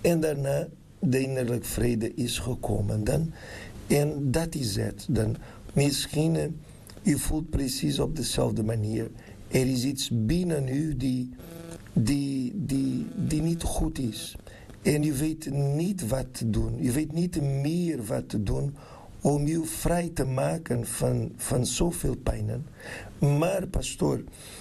En daarna de innerlijke vrede is gekomen. En dat is het. Dan misschien u voelt precies op dezelfde manier. Er is iets binnen u die niet goed is. En u weet niet wat te doen. U weet niet meer wat te doen om u vrij te maken van zoveel pijn. Maar pastoor,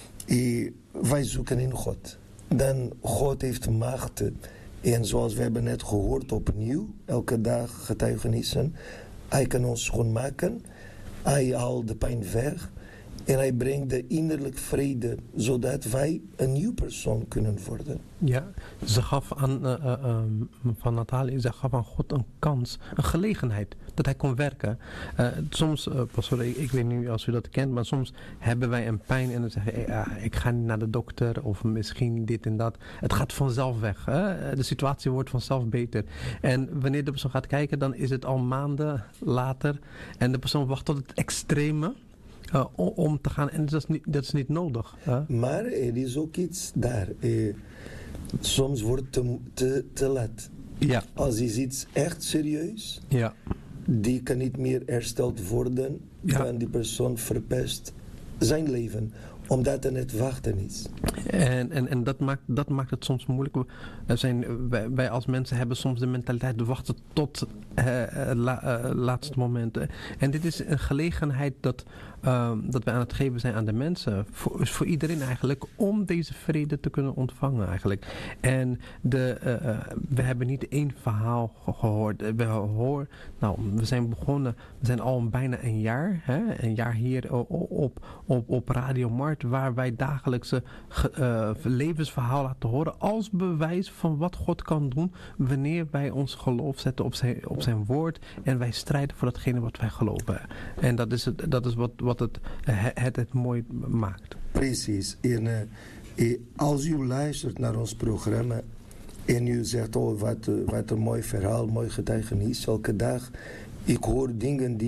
wij zoeken in God. Dan God heeft macht. En zoals we hebben net gehoord opnieuw, elke dag getuigenissen. Hij kan ons schoonmaken. Hij haalt de pijn weg. En hij brengt de innerlijke vrede, zodat wij een nieuw persoon kunnen worden. Ja, ze gaf aan van Nathalie, ze gaf aan God een kans, een gelegenheid, dat hij kon werken. Soms, pastor, ik weet niet als u dat kent, maar soms hebben wij een pijn en dan zeggen we, ik ga niet naar de dokter of misschien dit en dat. Het gaat vanzelf weg. Hè? De situatie wordt vanzelf beter. En wanneer de persoon gaat kijken, dan is het al maanden later en de persoon wacht tot het extreme. Om te gaan. En dat is niet nodig. Maar er is ook iets daar. Soms wordt het te laat. Ja. Als is iets echt serieus, ja. Die kan niet meer hersteld worden, dan die persoon verpest zijn leven. Omdat er net wachten is. En dat maakt het soms moeilijk. Wij als mensen hebben soms de mentaliteit te wachten tot laatste moment. En dit is een gelegenheid dat wij aan het geven zijn aan de mensen. Voor iedereen eigenlijk. Om deze vrede te kunnen ontvangen eigenlijk. En we hebben niet één verhaal gehoord. We zijn begonnen. We zijn al bijna een jaar. Een jaar hier op Radio Markt. Waar wij dagelijkse levensverhaal laten horen als bewijs van wat God kan doen wanneer wij ons geloof zetten op zijn woord en wij strijden voor datgene wat wij geloven. En dat is wat het mooi maakt. Precies. En als u luistert naar ons programma en u zegt, wat een mooi verhaal, mooi getuigenis, elke dag, ik hoor dingen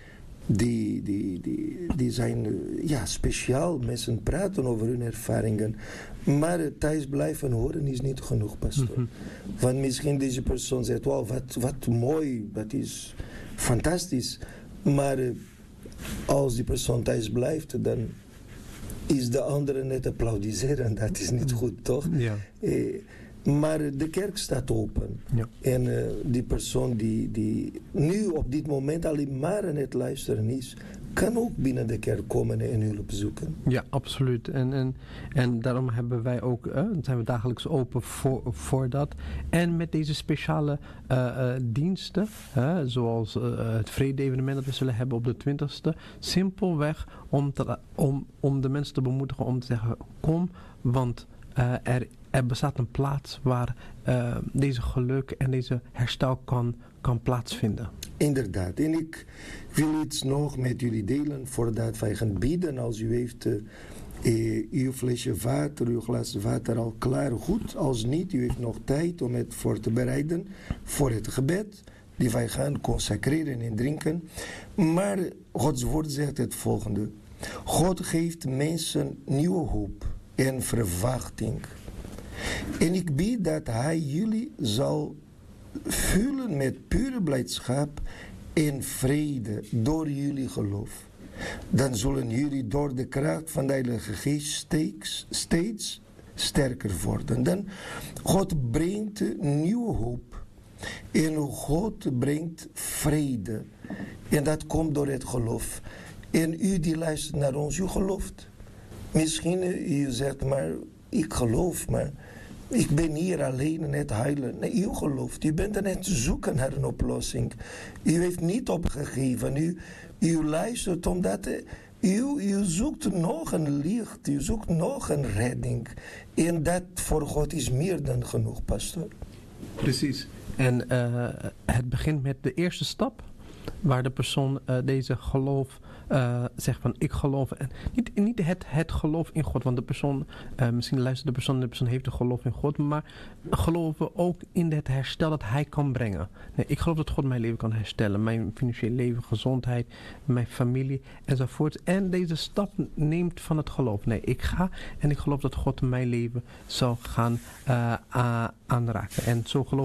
die zijn speciaal. Mensen praten over hun ervaringen. Maar thuis blijven horen is niet genoeg, pastor. Mm-hmm. Want misschien deze persoon zegt, wow, wat mooi, dat is fantastisch. Maar als die persoon thuis blijft, dan is de andere net applaudisseren. Dat is niet goed, toch? Ja. Maar de kerk staat open. Ja. En die persoon die nu op dit moment alleen maar aan het luisteren is, kan ook binnen de kerk komen en hulp zoeken. Ja, absoluut. En daarom hebben wij ook, zijn we dagelijks open voor dat. En met deze speciale diensten, zoals het vrede-evenement dat we zullen hebben op de 20e, simpelweg om de mensen te bemoedigen om te zeggen, kom, want er bestaat een plaats waar deze geluk en deze herstel kan plaatsvinden. Inderdaad. En ik wil iets nog met jullie delen voordat wij gaan bidden. Als u heeft uw flesje water, uw glas water al klaar, goed. Als niet, u heeft nog tijd om het voor te bereiden voor het gebed die wij gaan consacreren en drinken. Maar Gods woord zegt het volgende. God geeft mensen nieuwe hoop en verwachting. En ik bid dat hij jullie zal vullen met pure blijdschap en vrede door jullie geloof. Dan zullen jullie door de kracht van de Heilige Geest steeds sterker worden. Dan God brengt nieuwe hoop. En God brengt vrede. En dat komt door het geloof. En u die luistert naar ons, u gelooft. Misschien u zegt, maar ik geloof, maar ik ben hier alleen net huilen. Nee, u gelooft. U bent er net zoeken naar een oplossing. U heeft niet opgegeven. U luistert omdat u zoekt nog een licht. U zoekt nog een redding. En dat voor God is meer dan genoeg, pastor. Precies. En het begint met de eerste stap. Waar de persoon deze geloof zegt van ik geloof. En niet het geloof in God. Want de persoon, misschien luistert de persoon en de persoon heeft een geloof in God. Maar geloven ook in het herstel dat hij kan brengen. Nee, ik geloof dat God mijn leven kan herstellen. Mijn financieel leven, gezondheid, mijn familie enzovoort. En deze stap neemt van het geloof. Nee, ik ga en ik geloof dat God mijn leven zal gaan aanraken. En zo geloof